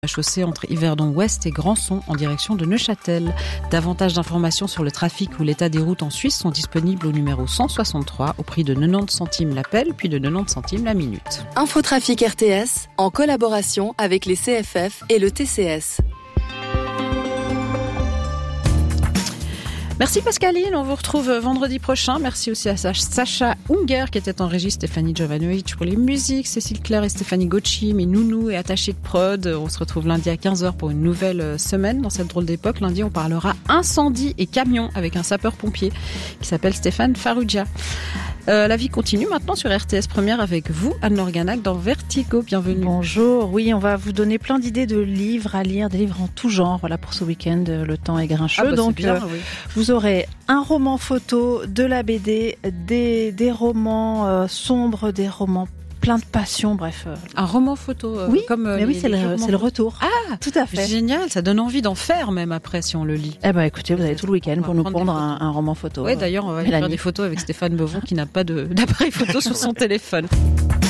La chaussée entre Yverdon-Ouest et Grandson en direction de Neuchâtel. Davantage d'informations sur le trafic ou l'état des routes en Suisse sont disponibles au numéro 163 au prix de 90 centimes l'appel puis de 90 centimes la minute. Infotrafic RTS en collaboration avec les CFF et le TCS. Merci Pascaline, on vous retrouve vendredi prochain. Merci aussi à Sacha Unger qui était en régie, Stéphanie Jovanovic pour les musiques, Cécile Claire et Stéphanie Gauchi, mes nounous et attachés de prod. On se retrouve lundi à 15h pour une nouvelle semaine dans cette drôle d'époque. Lundi, on parlera incendie et camion avec un sapeur-pompier qui s'appelle Stéphane Farrugia. La vie continue maintenant sur RTS Première avec vous, Anne-Laure Ganac, dans Vertigo. Bienvenue. Bonjour. Oui, on va vous donner plein d'idées de livres à lire, des livres en tout genre. Voilà, pour ce week-end, le temps est grincheux. Donc, bien, oui. Vous aurez un roman photo, de la BD, des romans sombres, des romans plein de passion, bref. Un roman photo, oui, comme mais oui, c'est le retour. Ah, tout à fait. Génial, ça donne envie d'en faire même après si on le lit. Eh ben, écoutez, vous avez tout le week-end pour nous prendre un roman photo. Oui, d'ailleurs, on va faire des photos avec Stéphane Bevon qui n'a pas d'appareil photo sur son téléphone.